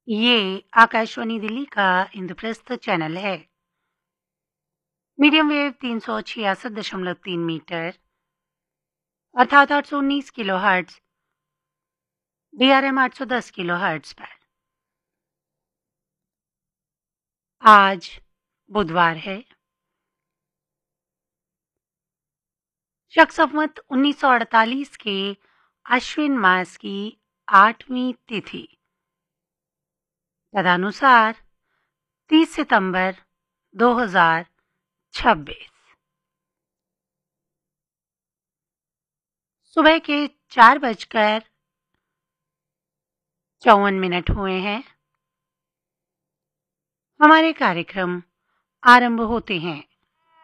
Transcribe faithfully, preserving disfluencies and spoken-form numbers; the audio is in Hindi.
ये आकाशवाणी दिल्ली का इंद्रप्रस्थ चैनल है। मीडियम वेव तीन सौ छियासठ दशमलव तीन मीटर अर्थात आठ सौ उन्नीस किलो हर्ट्ज, डीआरएम आठ सौ दस किलो हर्ट्ज पर आज बुधवार है। शक संवत उन्नीस सौ अड़तालीस के अश्विन मास की आठवीं तिथि तदनुसार तीस सितंबर दो हजार छब्बीस सुबह के चार बजकर चौवन मिनट हुए हैं। हमारे कार्यक्रम आरंभ होते हैं।